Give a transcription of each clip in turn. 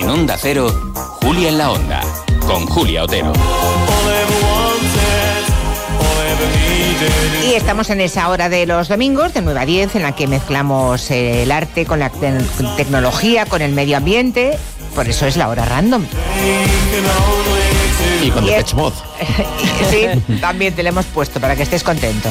En Onda Cero, Julia en la Onda, con Julia Otero. Y estamos en esa hora de los domingos, de 9 a 10, en la que mezclamos el arte con la tecnología, con el medio ambiente. Por eso es la hora random. Y con Depeche Mode. Sí, también te lo hemos puesto para que estés contento.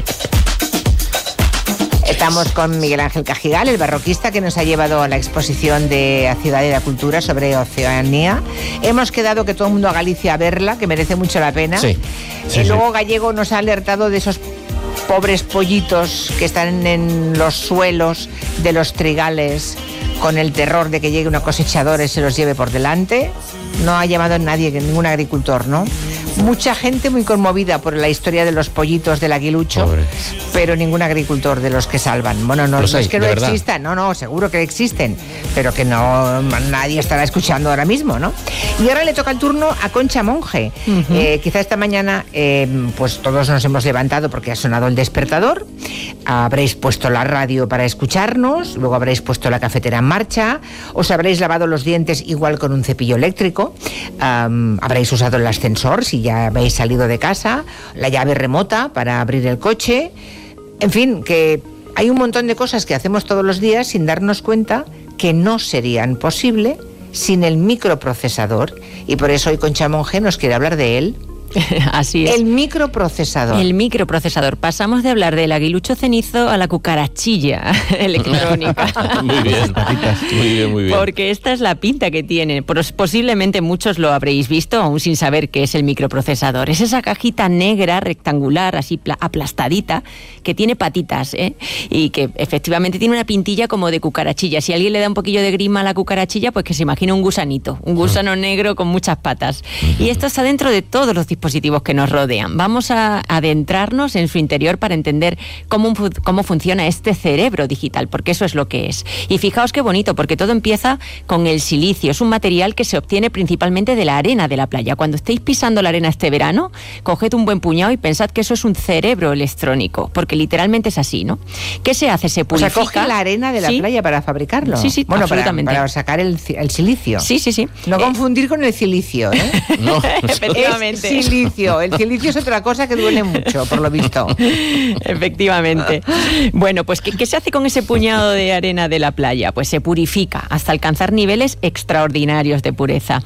Estamos con Miguel Ángel Cajigal, el barroquista que nos ha llevado a la exposición de Ciudad de la Cultura sobre Oceanía. Hemos quedado que todo el mundo a Galicia a verla, que merece mucho la pena. Sí. Luego Gallego nos ha alertado de esos pobres pollitos que están en los suelos de los trigales con el terror de que llegue una cosechadora y se los lleve por delante. No ha llamado nadie, ningún agricultor, ¿no? Mucha gente muy conmovida por la historia de los pollitos del aguilucho, pobres, pero ningún agricultor de los que salvan. Bueno, no es que no existan, no, seguro que existen, pero que no nadie estará escuchando ahora mismo, ¿no? Y ahora le toca el turno a Concha Monge. Quizá esta mañana pues todos nos hemos levantado porque ha sonado el despertador, habréis puesto la radio para escucharnos, luego habréis puesto la cafetera en marcha, os habréis lavado los dientes igual con un cepillo eléctrico, habréis usado el ascensor si ya habéis salido de casa, la llave remota para abrir el coche, en fin, que hay un montón de cosas que hacemos todos los días sin darnos cuenta que no serían posible sin el microprocesador, y por eso hoy Concha Monge nos quiere hablar de él. Así es. El microprocesador. El microprocesador. Pasamos de hablar del aguilucho cenizo a la cucarachilla electrónica. Muy bien, patitas. Muy bien. Porque esta es la pinta que tiene. Posiblemente muchos lo habréis visto, aún sin saber qué es el microprocesador. Es esa cajita negra, rectangular, así aplastadita, que tiene patitas, y que efectivamente tiene una pintilla como de cucarachilla. Si alguien le da un poquillo de grima a la cucarachilla, pues que se imagine un gusanito, un gusano negro con muchas patas. Y esto está dentro de todos los dispositivos que nos rodean. Vamos a adentrarnos en su interior para entender cómo funciona este cerebro digital, porque eso es lo que es. Y fijaos qué bonito, porque todo empieza con el silicio. Es un material que se obtiene principalmente de la arena de la playa. Cuando estéis pisando la arena este verano, coged un buen puñado y pensad que eso es un cerebro electrónico, porque literalmente es así, ¿no? ¿Qué se hace? Se purifica. O sea, coge la arena de la playa para fabricarlo. Sí, bueno, absolutamente. Para sacar el silicio. Sí. No confundir con el silicio, ¿eh? No, efectivamente. Es silicio. El silicio es otra cosa que duele mucho, por lo visto. Efectivamente. Bueno, pues ¿qué se hace con ese puñado de arena de la playa? Pues se purifica hasta alcanzar niveles extraordinarios de pureza.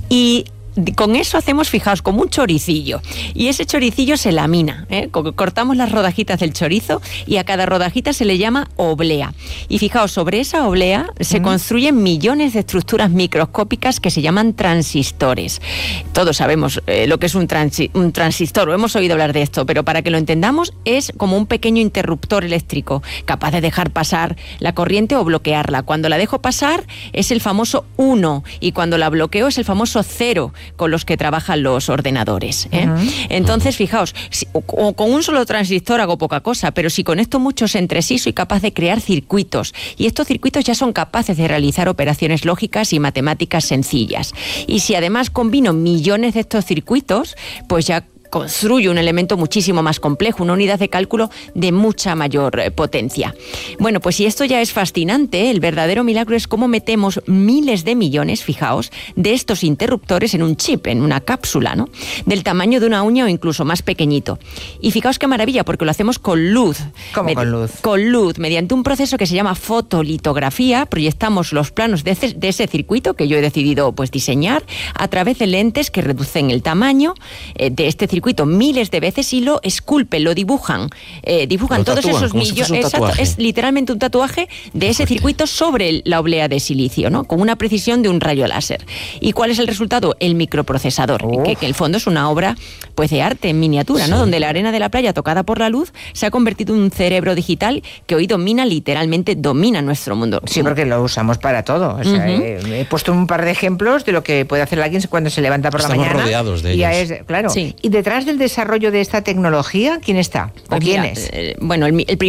Y con eso hacemos, fijaos, como un choricillo. Y ese choricillo se lamina, cortamos las rodajitas del chorizo y a cada rodajita se le llama oblea. Y fijaos, sobre esa oblea se construyen millones de estructuras microscópicas que se llaman transistores. Todos sabemos lo que es un transistor, o hemos oído hablar de esto, pero para que lo entendamos es como un pequeño interruptor eléctrico, capaz de dejar pasar la corriente o bloquearla. Cuando la dejo pasar es el famoso 1 y cuando la bloqueo es el famoso 0, con los que trabajan los ordenadores. Entonces, fijaos, con un solo transistor hago poca cosa, pero si conecto muchos entre sí, soy capaz de crear circuitos. Y estos circuitos ya son capaces de realizar operaciones lógicas y matemáticas sencillas. Y si además combino millones de estos circuitos, pues ya construye un elemento muchísimo más complejo, una unidad de cálculo de mucha mayor potencia. Bueno, pues si esto ya es fascinante, el verdadero milagro es cómo metemos miles de millones, fijaos, de estos interruptores en un chip, en una cápsula, ¿no? Del tamaño de una uña o incluso más pequeñito. Y fijaos qué maravilla, porque lo hacemos con luz. ¿Cómo con luz? Con luz, mediante un proceso que se llama fotolitografía, proyectamos los planos de ese circuito que yo he decidido pues diseñar a través de lentes que reducen el tamaño de este circuito miles de veces y lo esculpen, lo dibujan. Dibujan todos esos millones. Exacto, es literalmente un tatuaje de ese circuito sobre la oblea de silicio, ¿no? Con una precisión de un rayo láser. ¿Y cuál es el resultado? El microprocesador, que en el fondo es una obra pues de arte en miniatura, ¿no? Donde la arena de la playa tocada por la luz se ha convertido en un cerebro digital que hoy literalmente domina nuestro mundo. Sí, porque lo usamos para todo. O sea, he puesto un par de ejemplos de lo que puede hacer alguien cuando se levanta por la mañana. Estamos rodeados de ellos. Claro. Sí. Y detrás del desarrollo de esta tecnología, ¿quién está? ¿O quién es? Bueno, el